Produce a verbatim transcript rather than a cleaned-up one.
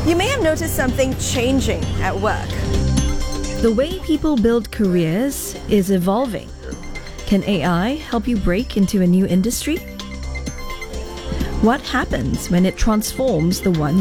You may have noticed something changing at work. The way people build careers is evolving. Can A I help you break into a new industry? What happens when it transforms the one